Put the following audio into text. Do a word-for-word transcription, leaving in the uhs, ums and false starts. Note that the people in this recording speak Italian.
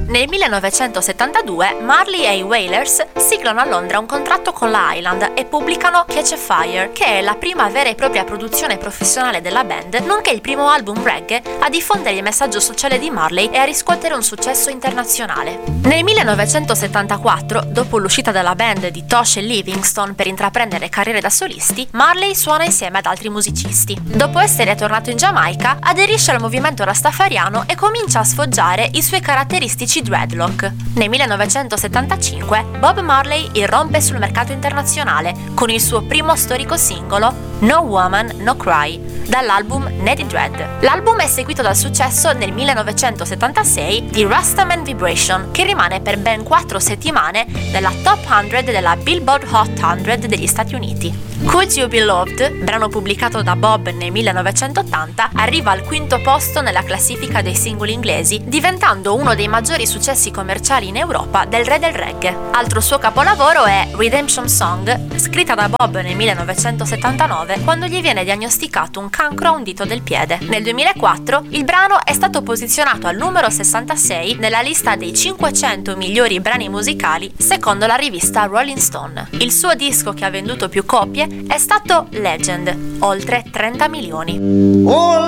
Nel millenovecentosettantadue Marley e i Wailers siglano a Londra un contratto con la Island e pubblicano Catch a Fire, che è la prima vera e propria produzione professionale della band, nonché il primo album reggae a diffondere il messaggio sociale di Marley e a riscuotere un successo internazionale. Nel millenovecentosettantaquattro, dopo l'uscita della band di Tosh e Livingstone per intraprendere carriere da solisti, Marley suona insieme ad altri musicisti. Dopo essere tornato in Giamaica, aderisce al movimento rastafariano e comincia a sfoggiare i suoi caratteristici dreadlock. Nel millenovecentosettantacinque Bob Marley irrompe sul mercato internazionale con il suo primo storico singolo No Woman No Cry dall'album Natty Dread. L'album è seguito dal successo nel millenovecentosettantasei di Rastaman Vibration, che rimane per ben quattro settimane nella top cento della Billboard Hot cento degli Stati Uniti. Could You Be Loved, brano pubblicato da Bob nel millenovecentottanta, arriva al quinto posto nella classifica dei singoli inglesi, diventando uno dei maggiori successi commerciali in Europa del re del reggae. Altro suo capolavoro è Redemption Song, scritta da Bob nel millenovecentosettantanove, quando gli viene diagnosticato un cancro a un dito del piede. Nel duemilaquattro il brano è stato posizionato al numero sessantasei nella lista dei cinquecento migliori brani musicali secondo la rivista Rolling Stone. Il suo disco che ha venduto più copie è stato Legend, oltre trenta milioni. Oh,